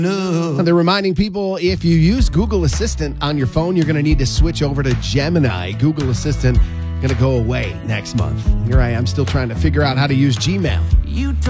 And they're reminding people, if you use Google Assistant on your phone, you're going to need to switch over to Gemini. Google Assistant going to go away next month. Here I am still trying to figure out how to use Gmail.